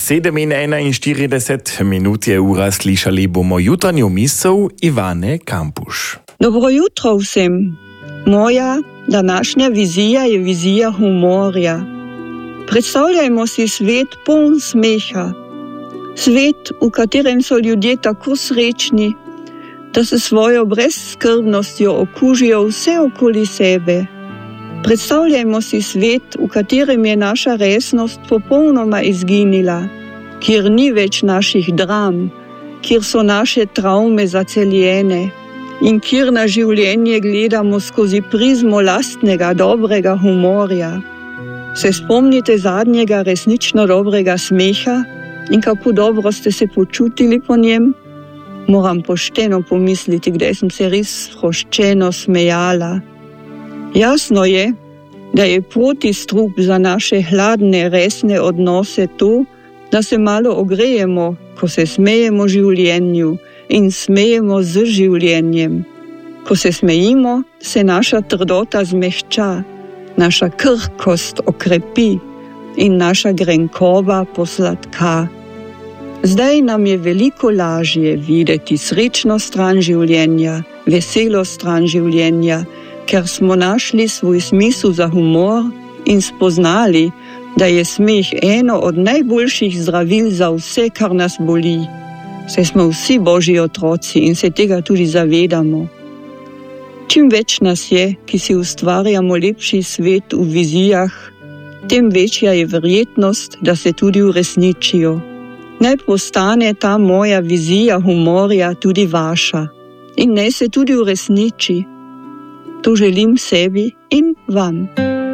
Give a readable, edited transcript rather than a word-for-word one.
7:41 ura slišali bomo jutranju misel Ivane Kampuš. Dobro jutro vsem. Moja današnja vizija je vizija humorja. Predstavljajmo si svet poln smeha. Svet, v katerem so ljudje tako srečni, da se svojo brezskrbnostjo okužijo vse okoli sebe. Predstavljajmo si svet, v katerem je naša resnost popolnoma izginila, kjer ni več naših dram, kjer so naše travme zaceljene in kjer na življenje gledamo skozi prizmo lastnega dobrega humorja. Se spomnite zadnjega resnično dobrega smeha in kako dobro ste se počutili po njem? Moram pošteno pomisliti, kdaj sem se res sproščeno smejala. Jasno je, da je protistrup za naše hladne, resne odnose to, da se malo ogrejemo, ko se smejemo življenju in smejemo z življenjem. Ko se smejimo, se naša trdota zmehča, naša krhkost okrepi in naša grenkoba posladka. Zdaj nam je veliko lažje videti srečno stran življenja, veselo stran življenja, ker smo našli svoj smisel za humor in spoznali, da je smeh eno od najboljših zdravil za vse, kar nas boli. Saj smo vsi Božji otroci in se tega tudi zavedamo. Čim več nas je, ki si ustvarjamo lepši svet v vizijah, tem večja je verjetnost, da se tudi uresničijo. Naj postane ta moja vizija humorja tudi vaša in naj se tudi uresniči. To želim sebi in vam.